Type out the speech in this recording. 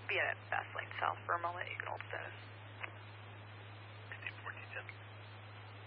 be at fast lane south for a moment. You can hold status.